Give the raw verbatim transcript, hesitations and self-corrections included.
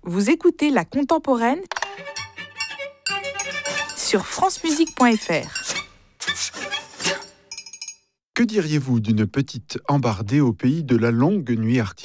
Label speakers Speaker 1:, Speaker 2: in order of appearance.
Speaker 1: Vous écoutez La Contemporaine sur francemusique point f r.
Speaker 2: Que diriez-vous d'une petite embardée au pays de la longue nuit arctique ?